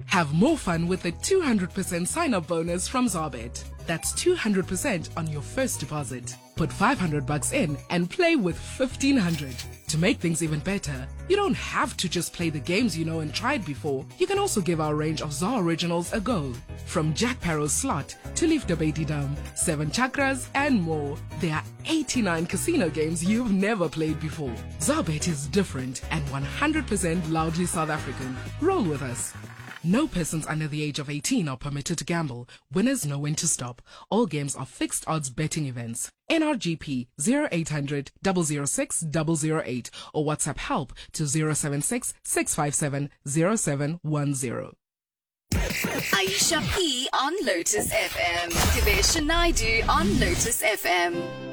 Have more fun with the 200% sign-up bonus from Zarbet. That's 200% on your first deposit. Put $500 in and play with 1,500. To make things even better, you don't have to just play the games you know and tried before. You can also give our range of ZAR originals a go. From Jack Paro's Slot to Leaf Debate Dam, 7 Chakras and more. There are 89 casino games you've never played before. Zarbet is different and 100% loudly South African. Roll with us. No persons under the age of 18 are permitted to gamble. Winners know when to stop. All games are fixed odds betting events. NRGP 0800 006 008 or WhatsApp help to 076 657 0710. Aisha P on Lotus FM. Devesh Naidu on Lotus FM.